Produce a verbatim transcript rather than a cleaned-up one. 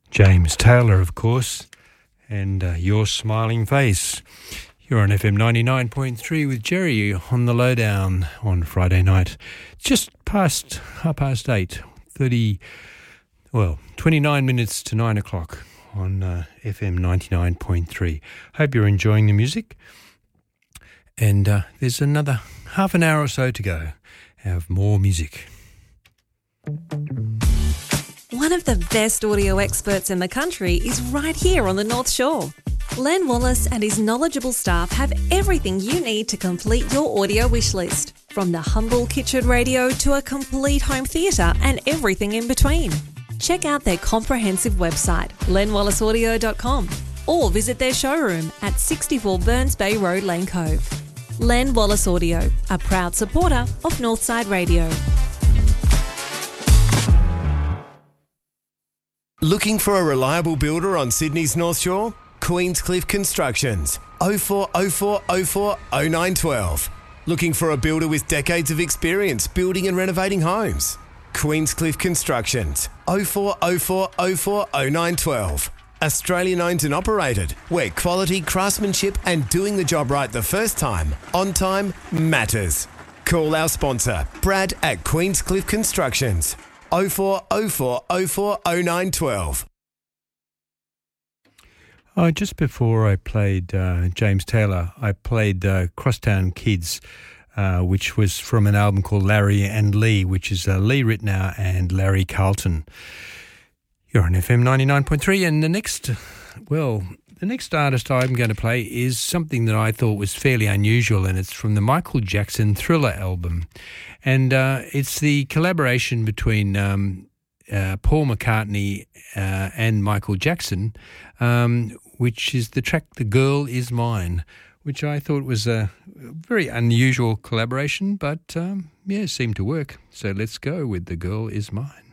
James Taylor, of course, and uh, Your Smiling Face. You're on F M ninety-nine point three with Jerry on the Lowdown on Friday night. Just past half past eight, thirty, well, twenty-nine minutes to nine o'clock on uh, F M ninety-nine point three. Hope you're enjoying the music. And uh, there's another half an hour or so to go. Have more music. One of the best audio experts in the country is right here on the North Shore. Len Wallace and his knowledgeable staff have everything you need to complete your audio wish list, from the humble kitchen radio to a complete home theatre and everything in between. Check out their comprehensive website, len wallace audio dot com, or visit their showroom at sixty-four Burns Bay Road, Lane Cove. Len Wallace Audio, a proud supporter of Northside Radio. Looking for a reliable builder on Sydney's North Shore? Queenscliff Constructions, oh four oh four oh four oh nine one two. Looking for a builder with decades of experience building and renovating homes? Queenscliff Constructions, oh four oh four oh four oh nine one two. Australian owned and operated, where quality, craftsmanship and doing the job right the first time, on time, matters. Call our sponsor, Brad at Queenscliff Constructions, oh four oh four oh four oh nine one two. Oh, just before I played uh, James Taylor, I played uh, Crosstown Kids, uh, which was from an album called Larry and Lee, which is uh, Lee Ritenour and Larry Carlton. You're on F M ninety-nine point three, and the next, well, the next artist I'm going to play is something that I thought was fairly unusual, and it's from the Michael Jackson Thriller album. And uh, it's the collaboration between um, uh, Paul McCartney uh, and Michael Jackson, um, which is the track The Girl Is Mine, which I thought was a very unusual collaboration, but um, yeah, it seemed to work. So let's go with The Girl Is Mine.